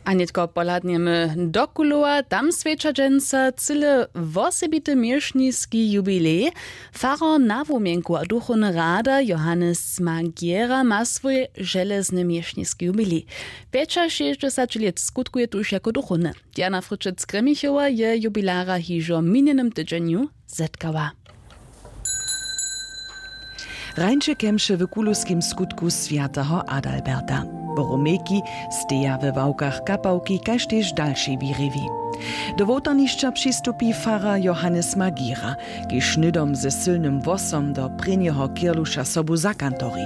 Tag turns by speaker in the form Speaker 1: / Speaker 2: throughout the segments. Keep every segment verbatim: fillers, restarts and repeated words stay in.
Speaker 1: A netko poladniemy do Kulowa, tam svědča dženca cyle wosebity mieszniski jubilej. Faro na wumienku a duchowny rada Johannes Magiera ma swój żelezny mieszniski jubilej. Piecza sześćdziesiąt lat skutkuje tuż jako duchowny. Diana Fryczec-Gremichowa je jubilara hižo minionym tydzieniu zetkała.
Speaker 2: Rańcze kemše w kuluskim skutku świętego Adalberta. Boromejki steja we wałkach kapałki, kaž tež další výrevi. Do wotarnišća přistupi fara Johannes Magiera, kiž nydom ze silnym wosom do prynjeho kirluša sobu zakantori.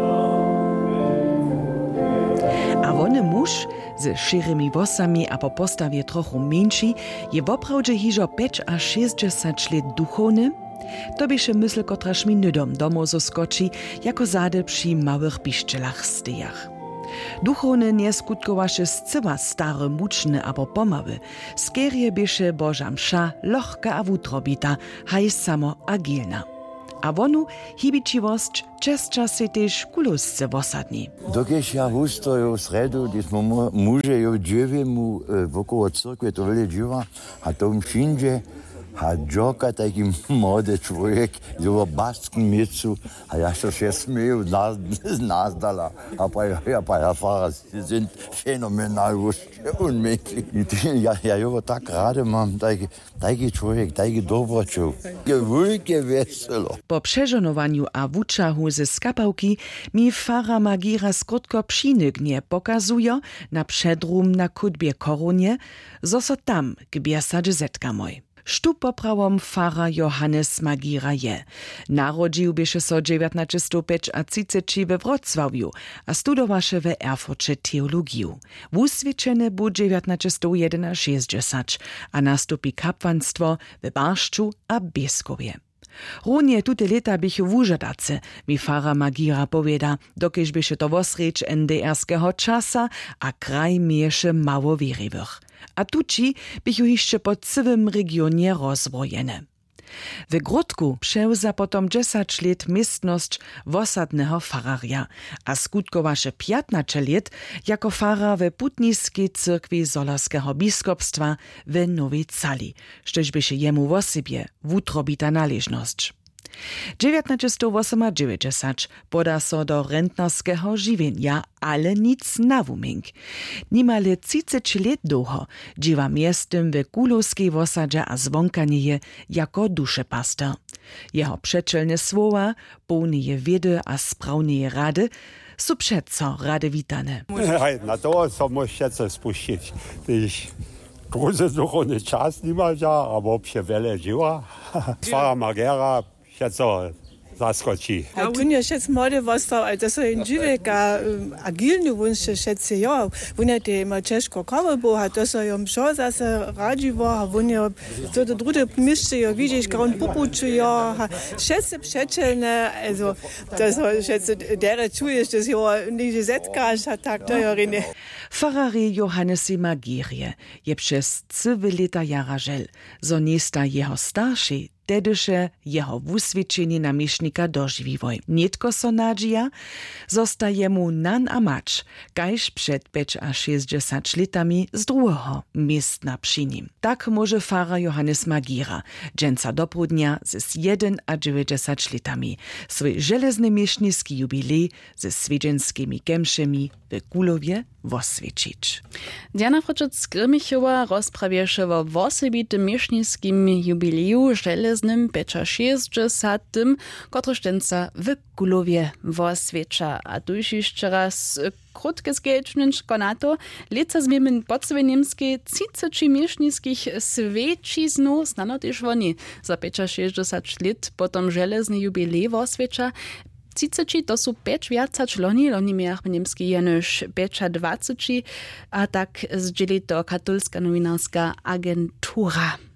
Speaker 2: A wony muž ze širými wosami a po postawie trochu menší je woprawdźe hižo pięć a sześćdziesiąt lat duchowny. To bieše mysl, kotraž mi nydom domo zoskoči, jako zade przy małych piszczelach stejach. Duchowny nie skutkowaše zcyła stare, mučne abo pomały. Skierie bieše Boža mša lohka a wutrobita, haj samo agilna. A wonu hibičivost česča se tež kulusce wosadni.
Speaker 3: Dokiež ja hustoju v sredu, když muže jo dževimu wokóło cyrkwy, to wyle dživa, a to všinže a dżoka taki młody człowiek, z baskim miejscu, a ja się się śmieję, nas, nas dala. A pa ja, pa ja Fahrer, sie sind phänomenal, unmöglich. Ja, ja, ja, tak rady mam, taki, taki człowiek, taki dobroczuk. Wielkie weselo.
Speaker 2: Po przeżonowaniu a wuczahu ze skapałki mi Fahrer Magiera skrótko przynygnie pokazuje na przedrum na kutbie koronie, zo so tam gbiersadzie zetka moj. Štu poprawom fara Johannes Magiera je. Narodził bieše so dziewiętnaście trzydzieści we Wrocławiu, a studowaše we Erfurcie teologiju. Wuswieczene bu dziewiętnaście sześćdziesiąt, a nastupi kapłanstwo we Barszczu a Bieskowie. Runie tute leta bychu wužadace, mi fara Magiera powieda, dokiež byše to wosreč en de erskeho czasa, a kraj mieše mało wierywych. A tuci bychu jeszcze po całym regionie rozwojene. W Grodku przewza potom dziesięć lat miestność wosadnego fararia, a skutkowaše piętnaście lat jako fara we putniskiej cyrkwi Zolarskiego biskupstwa w Nowej Cali, sztož byše jemu wosebie wutrobita należność. dziewiętnaście dziewięćdziesiąt poda so do rentnerskiego żywienia, ale nic na wumienk. Nimale trzydzieści lat długo dziewa miestem w kulowskiej wosadzie a zwonkanieje jako duszepastor. Jeho przeczelne słowa, pełne wiedy a sprawne rady, są przeco rady witane.
Speaker 4: Na to, co możecie się spuścić. Große duchowny czas niemal ja, aber psie wiele dzieła. Fara Magiera co zaskočí.
Speaker 5: A tu nie šec młody vostał, ale to są dziweka agilny wunsze šece ja. Wunie te ma ciężko kawy było, to są ją szо zase radzi było, wunie to do drugie mistrze ja widzisz, kaun popuczu ja. Šece przeczelne, also to są šece dere czujesz, dass ja nie zetka, a tak to ja rinne.
Speaker 2: Farari Johannesi Magierie je przez cywy lata jara żel, zo niesta jeho starszy, tedyše jeho wuswieczenie namiesznika dożywivoj. Nietko so nadzieja, zostaje mu nan a macz, kaž przed pięć a sześćdziesiąt latami z drugiego miestna przy nim. Tak może fara Johannes Magiera, dżęca doprudnia z jeden a dziewięćdziesiąt latami, swój żelezny mieszniski jubilej ze swiedzenskimi kemszemi w Kulowie woswiecić.
Speaker 1: Diana Fryczec-Gremichowa rozprawieše o wosebitym mieszniskim jubileju żeleznym pięć a sześćdziesiąt, kotryż dżęca w Kulowie woswiecza. A tu jeszcze raz krótkie skieczniczko na to. Leca zmiemy podstawie niemskie trzydzieści mieszniskich świeciznów, znano też woni za pięć a sześćdziesiąt lat, potom żelezny jubilej woswiecza. trzydzieści to są pięć więcej loni, loni miałach niemski jenoż pięć a dwadzieścia, a tak zdzieli to katolska nowinarska agentura.